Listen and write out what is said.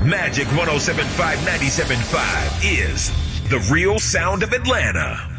Magic 107.5, 97.5 is the real sound of Atlanta.